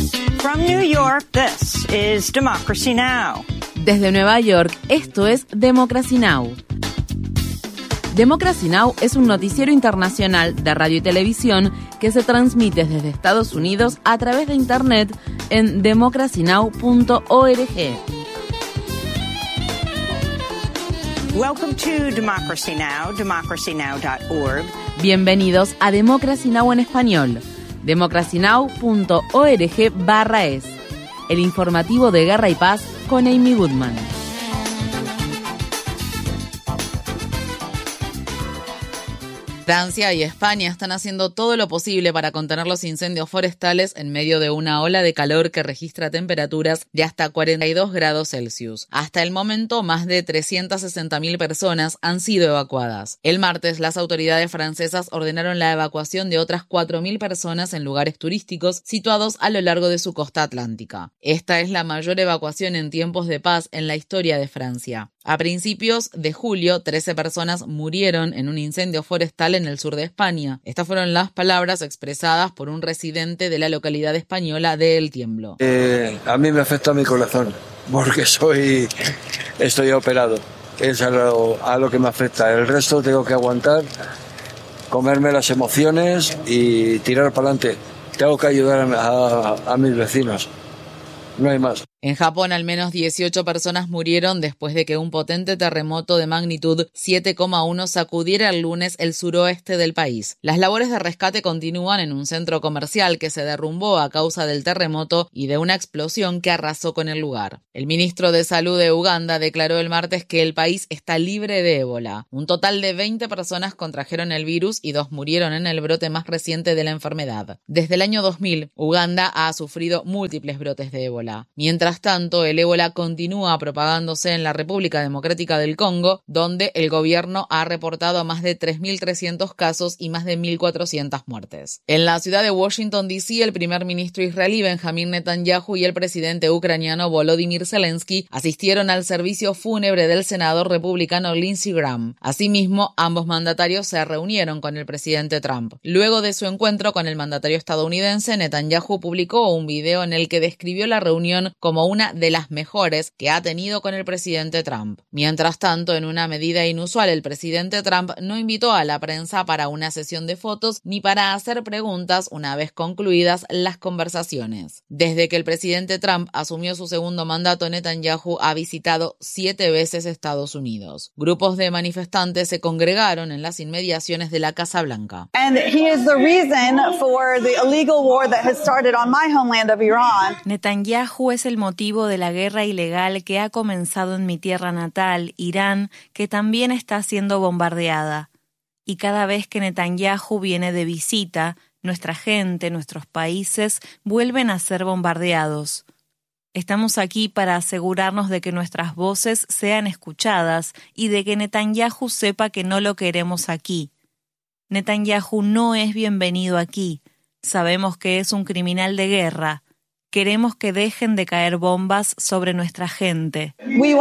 From New York, this is Democracy Now! Desde Nueva York, esto es Democracy Now! Democracy Now! Es un noticiero internacional de radio y televisión que se transmite desde Estados Unidos a través de Internet en democracynow.org. Welcome to Democracy Now!, democracynow.org. Bienvenidos a Democracy Now! En español, democracynow.org/es, el informativo de Guerra y Paz con Amy Goodman. Francia y España están haciendo todo lo posible para contener los incendios forestales en medio de una ola de calor que registra temperaturas de hasta 42 grados Celsius. Hasta el momento, más de 360.000 personas han sido evacuadas. El martes, las autoridades francesas ordenaron la evacuación de otras 4.000 personas en lugares turísticos situados a lo largo de su costa atlántica. Esta es la mayor evacuación en tiempos de paz en la historia de Francia. A principios de julio, 13 personas murieron en un incendio forestal en el sur de España. Estas fueron las palabras expresadas por un residente de la localidad española de El Tiemblo. A mí me afecta mi corazón, porque estoy operado. Es a lo que me afecta. El resto tengo que aguantar, comerme las emociones y tirar para adelante. Tengo que ayudar a mis vecinos. No hay más. En Japón, al menos 18 personas murieron después de que un potente terremoto de magnitud 7,1 sacudiera el lunes el suroeste del país. Las labores de rescate continúan en un centro comercial que se derrumbó a causa del terremoto y de una explosión que arrasó con el lugar. El ministro de Salud de Uganda declaró el martes que el país está libre de ébola. Un total de 20 personas contrajeron el virus y 2 murieron en el brote más reciente de la enfermedad. Desde el año 2000, Uganda ha sufrido múltiples brotes de ébola. Mientras tanto, el ébola continúa propagándose en la República Democrática del Congo, donde el gobierno ha reportado más de 3.300 casos y más de 1.400 muertes. En la ciudad de Washington, D.C., el primer ministro israelí Benjamin Netanyahu y el presidente ucraniano Volodymyr Zelensky asistieron al servicio fúnebre del senador republicano Lindsey Graham. Asimismo, ambos mandatarios se reunieron con el presidente Trump. Luego de su encuentro con el mandatario estadounidense, Netanyahu publicó un video en el que describió la reunión como una de las mejores que ha tenido con el presidente Trump. Mientras tanto, en una medida inusual, el presidente Trump no invitó a la prensa para una sesión de fotos ni para hacer preguntas una vez concluidas las conversaciones. Desde que el presidente Trump asumió su segundo mandato, Netanyahu ha visitado 7 veces Estados Unidos. Grupos de manifestantes se congregaron en las inmediaciones de la Casa Blanca. Netanyahu es el motivo de la guerra ilegal que ha comenzado en mi tierra natal, Irán, que también está siendo bombardeada. Y cada vez que Netanyahu viene de visita, nuestra gente, nuestros países, vuelven a ser bombardeados. Estamos aquí para asegurarnos de que nuestras voces sean escuchadas y de que Netanyahu sepa que no lo queremos aquí. Netanyahu no es bienvenido aquí. Sabemos que es un criminal de guerra. Queremos que dejen de caer bombas sobre nuestra gente.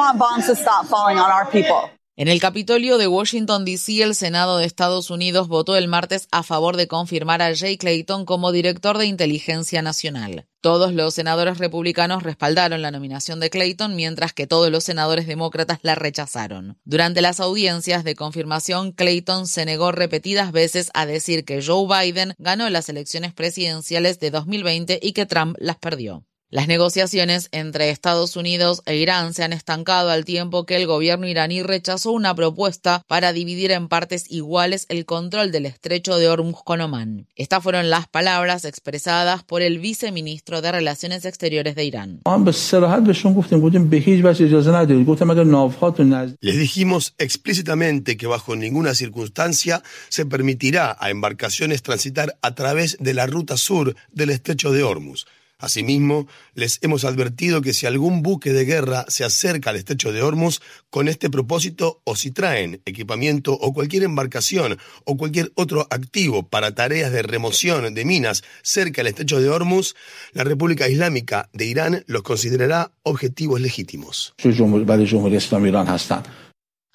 En el Capitolio de Washington, D.C., el Senado de Estados Unidos votó el martes a favor de confirmar a Jay Clayton como director de Inteligencia Nacional. Todos los senadores republicanos respaldaron la nominación de Clayton, mientras que todos los senadores demócratas la rechazaron. Durante las audiencias de confirmación, Clayton se negó repetidas veces a decir que Joe Biden ganó las elecciones presidenciales de 2020 y que Trump las perdió. Las negociaciones entre Estados Unidos e Irán se han estancado al tiempo que el gobierno iraní rechazó una propuesta para dividir en partes iguales el control del estrecho de Hormuz con Omán. Estas fueron las palabras expresadas por el viceministro de Relaciones Exteriores de Irán. Les dijimos explícitamente que bajo ninguna circunstancia se permitirá a embarcaciones transitar a través de la ruta sur del estrecho de Hormuz. Asimismo, les hemos advertido que si algún buque de guerra se acerca al estrecho de Hormuz con este propósito o si traen equipamiento o cualquier embarcación o cualquier otro activo para tareas de remoción de minas cerca del estrecho de Hormuz, la República Islámica de Irán los considerará objetivos legítimos.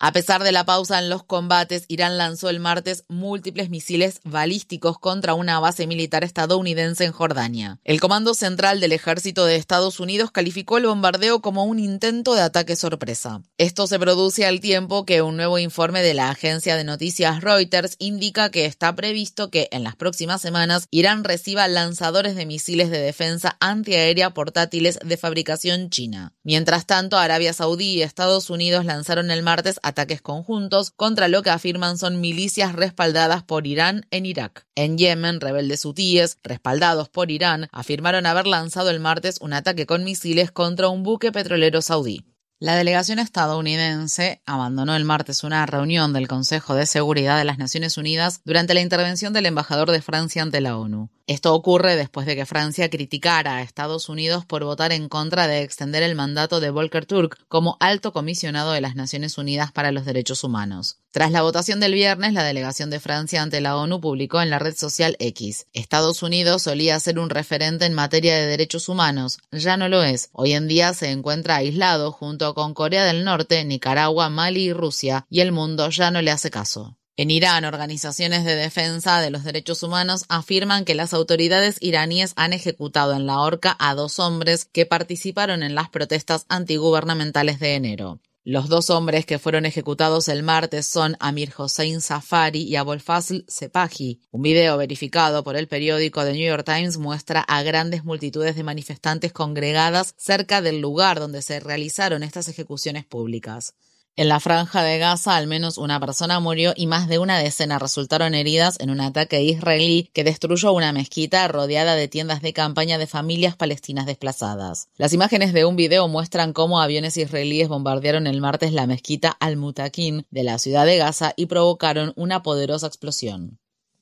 A pesar de la pausa en los combates, Irán lanzó el martes múltiples misiles balísticos contra una base militar estadounidense en Jordania. El Comando Central del Ejército de Estados Unidos calificó el bombardeo como un intento de ataque sorpresa. Esto se produce al tiempo que un nuevo informe de la agencia de noticias Reuters indica que está previsto que en las próximas semanas Irán reciba lanzadores de misiles de defensa antiaérea portátiles de fabricación china. Mientras tanto, Arabia Saudí y Estados Unidos lanzaron el martes ataques conjuntos contra lo que afirman son milicias respaldadas por Irán en Irak. En Yemen, rebeldes hutíes, respaldados por Irán, afirmaron haber lanzado el martes un ataque con misiles contra un buque petrolero saudí. La delegación estadounidense abandonó el martes una reunión del Consejo de Seguridad de las Naciones Unidas durante la intervención del embajador de Francia ante la ONU. Esto ocurre después de que Francia criticara a Estados Unidos por votar en contra de extender el mandato de Volker Turk como alto comisionado de las Naciones Unidas para los Derechos Humanos. Tras la votación del viernes, la delegación de Francia ante la ONU publicó en la red social X: Estados Unidos solía ser un referente en materia de derechos humanos, ya no lo es. Hoy en día se encuentra aislado junto con Corea del Norte, Nicaragua, Mali y Rusia, y el mundo ya no le hace caso. En Irán, organizaciones de defensa de los derechos humanos afirman que las autoridades iraníes han ejecutado en la horca a 2 hombres que participaron en las protestas antigubernamentales de enero. Los 2 hombres que fueron ejecutados el martes son Amir Hossein Safari y Abolfazl Sepahi. Un video verificado por el periódico The New York Times muestra a grandes multitudes de manifestantes congregadas cerca del lugar donde se realizaron estas ejecuciones públicas. En la franja de Gaza, al menos una persona murió y más de una decena resultaron heridas en un ataque israelí que destruyó una mezquita rodeada de tiendas de campaña de familias palestinas desplazadas. Las imágenes de un video muestran cómo aviones israelíes bombardearon el martes la mezquita Al-Mutakin de la ciudad de Gaza y provocaron una poderosa explosión.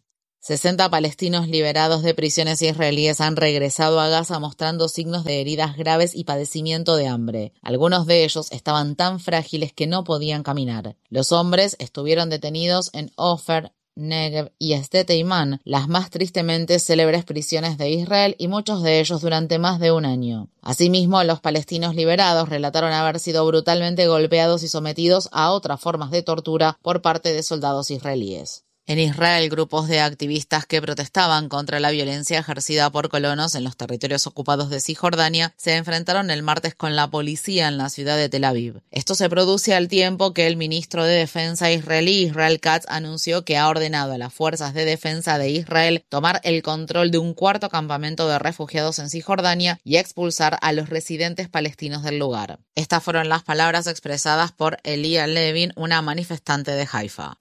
60 palestinos liberados de prisiones israelíes han regresado a Gaza mostrando signos de heridas graves y padecimiento de hambre. Algunos de ellos estaban tan frágiles que no podían caminar. Los hombres estuvieron detenidos en Ofer, Negev y Sde Teiman, las más tristemente célebres prisiones de Israel, y muchos de ellos durante más de un año. Asimismo, los palestinos liberados relataron haber sido brutalmente golpeados y sometidos a otras formas de tortura por parte de soldados israelíes. En Israel, grupos de activistas que protestaban contra la violencia ejercida por colonos en los territorios ocupados de Cisjordania se enfrentaron el martes con la policía en la ciudad de Tel Aviv. Esto se produce al tiempo que el ministro de Defensa israelí, Israel Katz, anunció que ha ordenado a las fuerzas de defensa de Israel tomar el control de un 4º campamento de refugiados en Cisjordania y expulsar a los residentes palestinos del lugar. Estas fueron las palabras expresadas por Elia Levin, una manifestante de Haifa.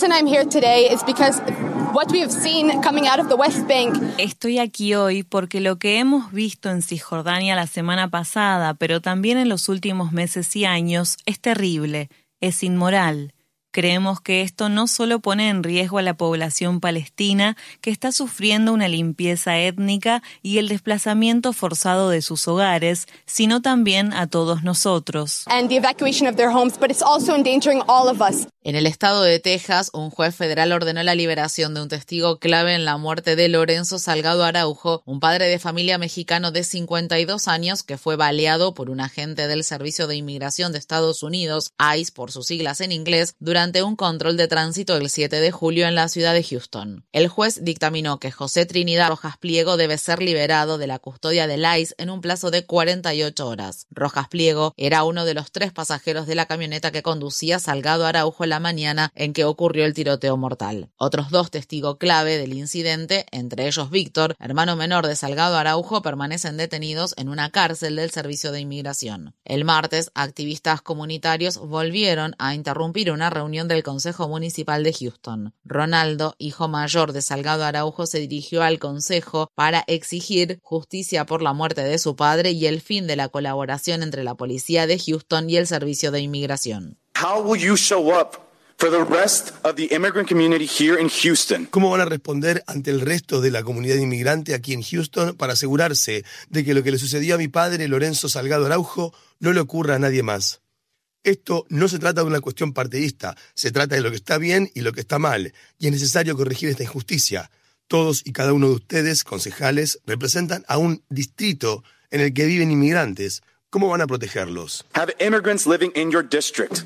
Estoy aquí hoy porque lo que hemos visto en Cisjordania la semana pasada, pero también en los últimos meses y años, es terrible, es inmoral. Creemos que esto no solo pone en riesgo a la población palestina, que está sufriendo una limpieza étnica y el desplazamiento forzado de sus hogares, sino también a todos nosotros. En el estado de Texas, un juez federal ordenó la liberación de un testigo clave en la muerte de Lorenzo Salgado Araujo, un padre de familia mexicano de 52 años que fue baleado por un agente del Servicio de Inmigración de Estados Unidos, ICE por sus siglas en inglés, durante un control de tránsito el 7 de julio en la ciudad de Houston. El juez dictaminó que José Trinidad Rojas Pliego debe ser liberado de la custodia del ICE en un plazo de 48 horas. Rojas Pliego era uno de los 3 pasajeros de la camioneta que conducía Salgado Araujo la mañana en que ocurrió el tiroteo mortal. Otros 2 testigos clave del incidente, entre ellos Víctor, hermano menor de Salgado Araujo, permanecen detenidos en una cárcel del Servicio de Inmigración. El martes, activistas comunitarios volvieron a interrumpir una reunión del Consejo Municipal de Houston. Ronaldo, hijo mayor de Salgado Araujo, se dirigió al consejo para exigir justicia por la muerte de su padre y el fin de la colaboración entre la policía de Houston y el Servicio de Inmigración. ¿Cómo van a responder ante el resto de la comunidad inmigrante aquí en Houston para asegurarse de que lo que le sucedió a mi padre, Lorenzo Salgado Araujo, no le ocurra a nadie más? Esto no se trata de una cuestión partidista, se trata de lo que está bien y lo que está mal, y es necesario corregir esta injusticia. Todos y cada uno de ustedes, concejales, representan a un distrito en el que viven inmigrantes. ¿Cómo van a protegerlos?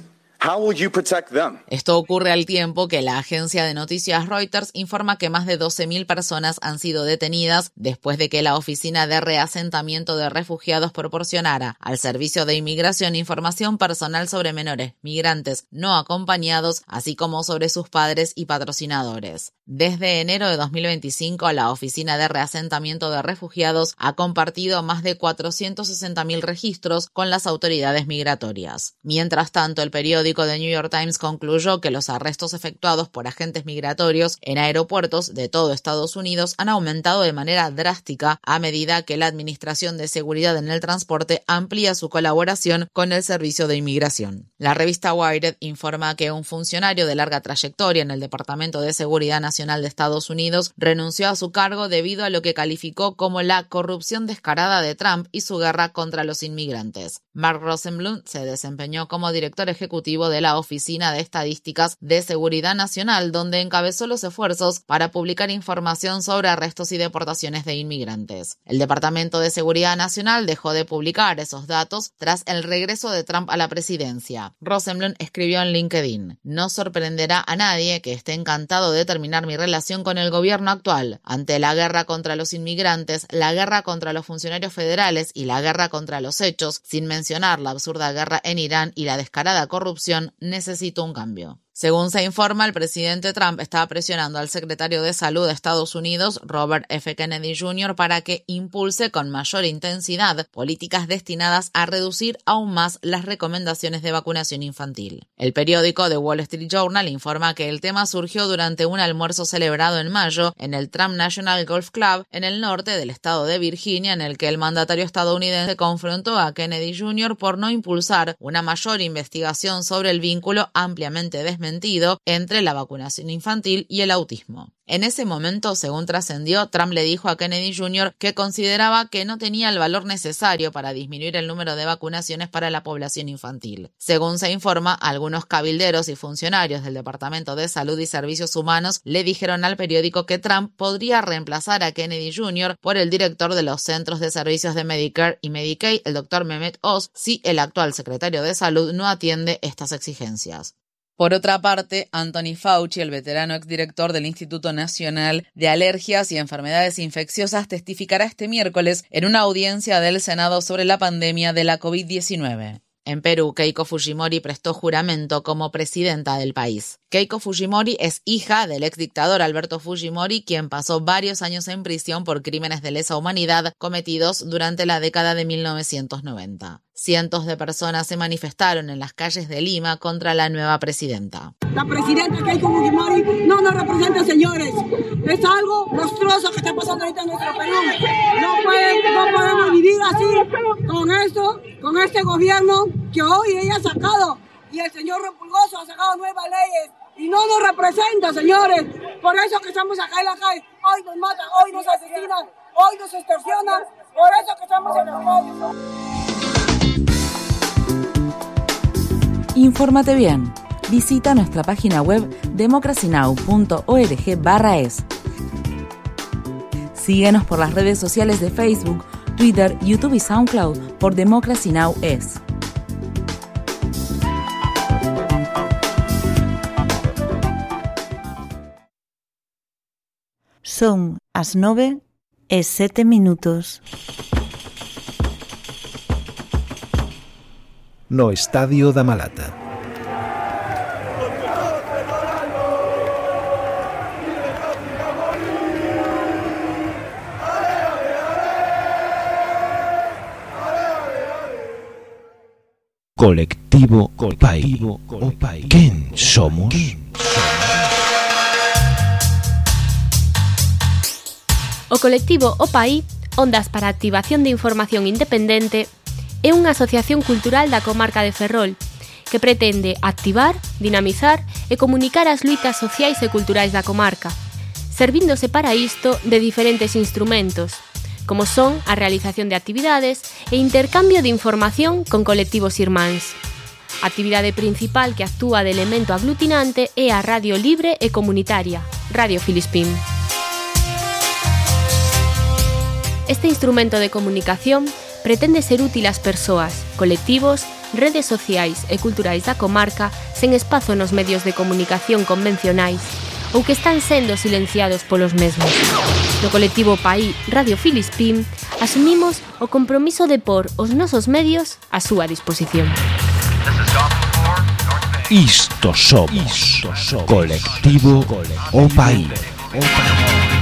How will you protect them? Esto ocurre al tiempo que la agencia de noticias Reuters informa que más de 12.000 personas han sido detenidas después de que la Oficina de Reasentamiento de Refugiados proporcionara al Servicio de Inmigración información personal sobre menores migrantes no acompañados, así como sobre sus padres y patrocinadores. Desde enero de 2025, la Oficina de Reasentamiento de Refugiados ha compartido más de 460.000 registros con las autoridades migratorias. Mientras tanto, el periódico The New York Times concluyó que los arrestos efectuados por agentes migratorios en aeropuertos de todo Estados Unidos han aumentado de manera drástica a medida que la Administración de Seguridad en el Transporte amplía su colaboración con el Servicio de Inmigración. La revista Wired informa que un funcionario de larga trayectoria en el Departamento de Seguridad Nacional de Estados Unidos renunció a su cargo debido a lo que calificó como la corrupción descarada de Trump y su guerra contra los inmigrantes. Mark Rosenblum se desempeñó como director ejecutivo de la Oficina de Estadísticas de Seguridad Nacional, donde encabezó los esfuerzos para publicar información sobre arrestos y deportaciones de inmigrantes. El Departamento de Seguridad Nacional dejó de publicar esos datos tras el regreso de Trump a la presidencia. Rosenblum escribió en LinkedIn: "No sorprenderá a nadie que esté encantado de terminar mi relación con el gobierno actual. Ante la guerra contra los inmigrantes, la guerra contra los funcionarios federales y la guerra contra los hechos, sin mencionar la absurda guerra en Irán y la descarada corrupción, necesito un cambio". Según se informa, el presidente Trump está presionando al secretario de Salud de Estados Unidos, Robert F. Kennedy Jr., para que impulse con mayor intensidad políticas destinadas a reducir aún más las recomendaciones de vacunación infantil. El periódico The Wall Street Journal informa que el tema surgió durante un almuerzo celebrado en mayo en el Trump National Golf Club en el norte del estado de Virginia, en el que el mandatario estadounidense confrontó a Kennedy Jr. por no impulsar una mayor investigación sobre el vínculo ampliamente desmentido entre la vacunación infantil y el autismo. En ese momento, según trascendió, Trump le dijo a Kennedy Jr. que consideraba que no tenía el valor necesario para disminuir el número de vacunaciones para la población infantil. Según se informa, algunos cabilderos y funcionarios del Departamento de Salud y Servicios Humanos le dijeron al periódico que Trump podría reemplazar a Kennedy Jr. por el director de los Centros de Servicios de Medicare y Medicaid, el Dr. Mehmet Oz, si el actual secretario de Salud no atiende estas exigencias. Por otra parte, Anthony Fauci, el veterano exdirector del Instituto Nacional de Alergias y Enfermedades Infecciosas, testificará este miércoles en una audiencia del Senado sobre la pandemia de la COVID-19. En Perú, Keiko Fujimori prestó juramento como presidenta del país. Keiko Fujimori es hija del exdictador Alberto Fujimori, quien pasó varios años en prisión por crímenes de lesa humanidad cometidos durante la década de 1990. Cientos de personas se manifestaron en las calles de Lima contra la nueva presidenta. La presidenta Keiko Fujimori no nos representa, señores. Es algo monstruoso que está pasando ahorita en nuestro Perú. No podemos vivir así con este gobierno que hoy ella ha sacado. Y el señor Repulgoso ha sacado nuevas leyes. Y no nos representa, señores. Por eso que estamos acá en la calle. Hoy nos matan, hoy nos asesinan, hoy nos extorsionan. Por eso que estamos en la calle. Infórmate bien. Visita nuestra página web democracynow.org/es. Síguenos por las redes sociales de Facebook, Twitter, YouTube y SoundCloud por Democracy Now! Es. Son as 9:07. No Estadio da Malata. Colectivo OPAI. ¿Quién somos? O colectivo OPAI, Ondas para a Activación de Información Independente, é unha asociación cultural da comarca de Ferrol que pretende activar, dinamizar e comunicar as luitas sociais e culturais da comarca, servíndose para isto de diferentes instrumentos, como son a realización de actividades e intercambio de información con colectivos irmáns. A actividade principal que actúa de elemento aglutinante é a radio libre e comunitaria, Radio Filispín. Este instrumento de comunicación pretende ser útil ás persoas, colectivos redes sociais e culturais da comarca sen espazo nos medios de comunicación convencionais ou que están sendo silenciados polos mesmos. No colectivo Paí Radio Filispín asumimos o compromiso de pôr os nosos medios á súa disposición. Isto somos. Colectivo O Paí.